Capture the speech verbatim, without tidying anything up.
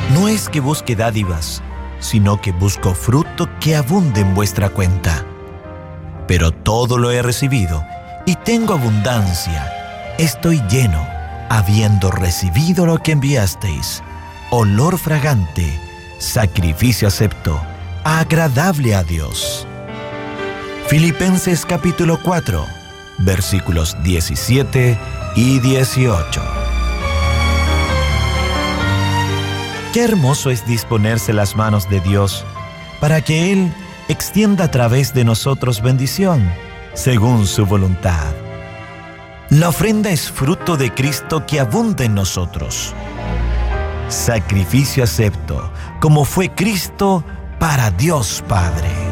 No es que busque dádivas, sino que busco fruto que abunde en vuestra cuenta. Pero todo lo he recibido y tengo abundancia. Estoy lleno, habiendo recibido lo que enviasteis, olor fragante, sacrificio acepto, agradable a Dios. Filipenses capítulo cuatro, versículos diecisiete y dieciocho. Qué hermoso es disponerse las manos de Dios para que Él extienda a través de nosotros bendición, según su voluntad. La ofrenda es fruto de Cristo que abunda en nosotros. Sacrificio acepto, como fue Cristo para Dios Padre.